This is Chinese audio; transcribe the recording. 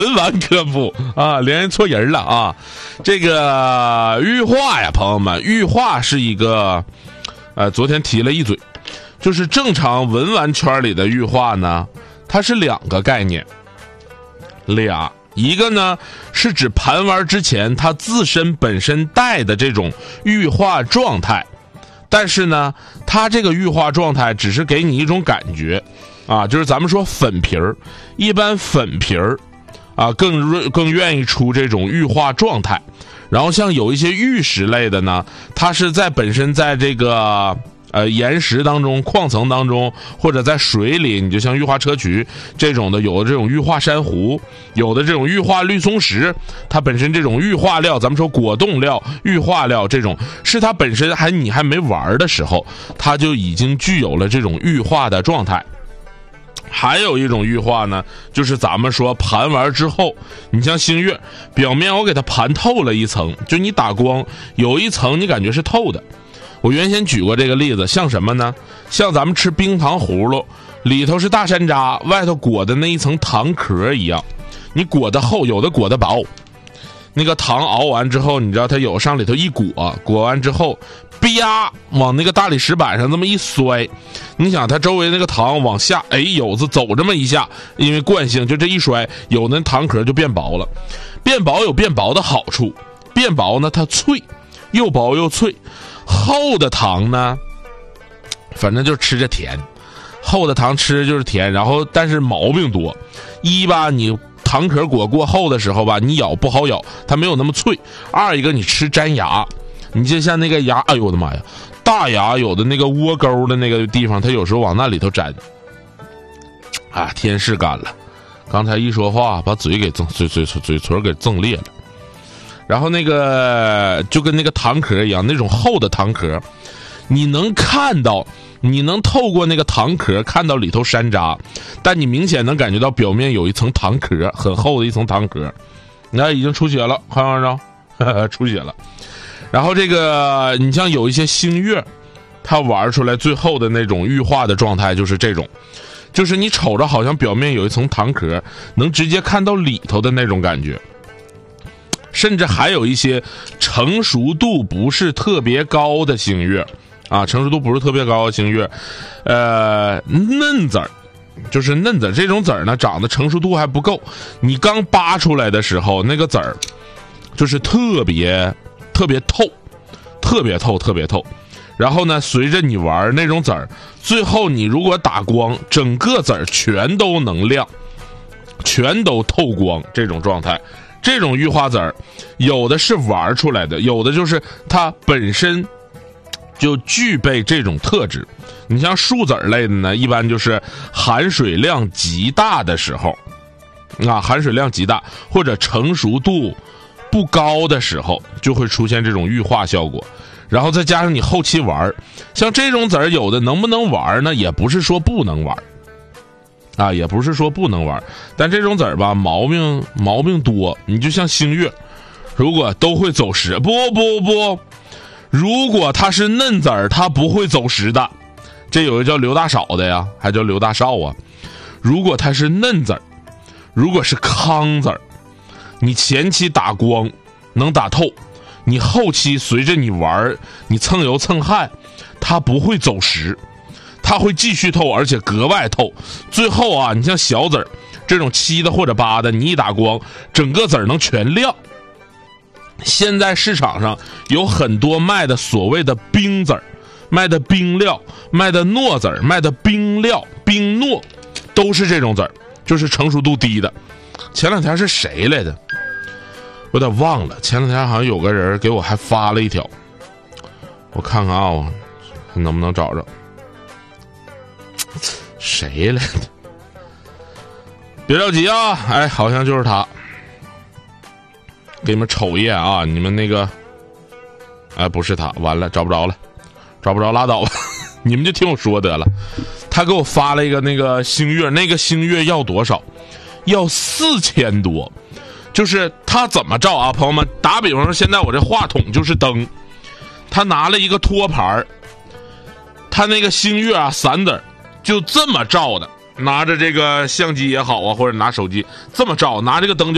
文玩科普啊，连错人了啊！这个玉化呀，朋友们，玉化是一个，昨天提了一嘴，就是正常文玩圈里的玉化呢，它是两个概念，一个呢是指盘玩之前它自身本身带的这种玉化状态，但是呢，它这个玉化状态只是给你一种感觉，啊，就是咱们说粉皮儿，一般粉皮儿。啊，更愿意出这种玉化状态，然后像有一些玉石类的呢，它是本身在这个岩石当中、矿层当中，或者在水里，你就像玉化砗磲这种的，有的这种玉化珊瑚，有的这种玉化绿松石，它本身这种玉化料，咱们说果冻料、玉化料这种，是它本身你还没玩的时候，它就已经具有了这种玉化的状态。还有一种玉化呢，就是咱们说盘完之后，你像星月表面我给它盘透了一层，就你打光有一层你感觉是透的。我原先举过这个例子，像什么呢？像咱们吃冰糖葫芦，里头是大山楂，外头裹的那一层糖壳一样，你裹的厚，有的裹的薄。那个糖熬完之后，你知道它有上里头一裹完之后啪往那个大理石板上这么一摔，你想它周围那个糖往下有子走这么一下，因为惯性就这一摔，有那糖壳就变薄了。变薄有变薄的好处，变薄呢它脆，又薄又脆。厚的糖呢反正就吃着甜，厚的糖吃着就是甜，然后但是毛病多。一吧，你糖壳裹过厚的时候吧，你咬不好咬，它没有那么脆。二一个你吃粘牙，你就像那个牙，哎呦我的妈呀，大牙有的那个窝沟的那个地方，它有时候往那里头粘，啊，天是干了。刚才一说话，把嘴给嘴唇给锃裂了。然后那个就跟那个糖壳一样，那种厚的糖壳，你能看到，你能透过那个糖壳看到里头山楂，但你明显能感觉到表面有一层糖壳，很厚的一层糖壳。那已经出血了，看到没有？出血了。然后这个你像有一些星月，它玩出来最后的那种玉化的状态就是这种，就是你瞅着好像表面有一层糖壳，能直接看到里头的那种感觉。甚至还有一些成熟度不是特别高的星月啊，成熟度不是特别高的星月，嫩籽儿，就是嫩籽儿这种籽儿呢，长得成熟度还不够，你刚扒出来的时候，那个籽儿就是特别透，特别透。然后呢，随着你玩那种籽儿，最后你如果打光，整个籽儿全都能亮，全都透光，这种状态。这种玉化籽儿，有的是玩出来的，有的就是它本身就具备这种特质。你像树籽儿类的呢，一般就是含水量极大的时候，含水量极大或者成熟度不高的时候，就会出现这种玉化效果。然后再加上你后期玩，像这种籽儿有的能不能玩呢？也不是说不能玩。也不是说不能玩，但这种籽儿吧，毛病多。你就像星月，如果都会走时，不，如果它是嫩籽儿，它不会走时的。这有一个叫刘大少的呀，还叫刘大少啊。如果它是嫩籽儿，如果是糠籽儿，你前期打光能打透，你后期随着你玩，你蹭油蹭汗，它不会走时。它会继续透，而且格外透。最后啊，你像小籽儿这种7的或者8的，你一打光，整个籽儿能全亮。现在市场上有很多卖的所谓的冰籽儿，卖的冰料，卖的糯籽儿，卖的冰料、冰糯，都是这种籽儿，就是成熟度低的。前两天是谁来的？我有点忘了。前两天好像有个人给我还发了一条，我看看啊，能不能找着。谁来的？别着急啊，好像就是他。给你们瞅一眼啊，你们那个，不是他，完了，找不着了，找不着拉倒吧，你们就听我说得了。他给我发了一个那个星月，那个星月要多少？要4000多。就是他怎么照啊，朋友们？打比方说，现在我这话筒就是灯，他拿了一个托盘，他那个星月散子就这么照的，拿着这个相机也好啊，或者拿手机这么照，拿这个灯就